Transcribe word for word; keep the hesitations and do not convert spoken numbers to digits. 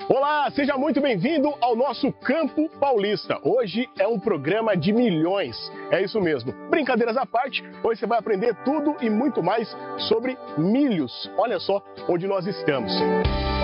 Olá, seja muito bem-vindo ao nosso Campo Paulista. Hoje é um programa de milhões. É isso mesmo. Brincadeiras à parte, hoje você vai aprender tudo e muito mais sobre milhos. Olha só onde nós estamos.